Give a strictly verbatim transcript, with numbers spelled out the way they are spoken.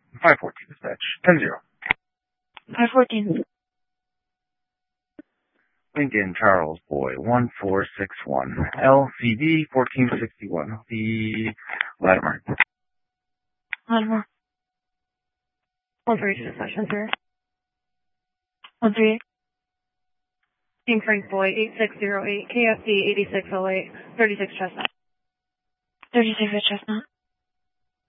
five fourteen dispatch, ten zero. five fourteen. Lincoln Charles Boy, one four six one, L C D fourteen sixty-one, the Latimer. Latimer. one three dispatch, one three. one three. Team Frank Boy, eight six zero eight, K F D eighty-six oh eight, thirty-six Chestnut. thirty-six at Chestnut.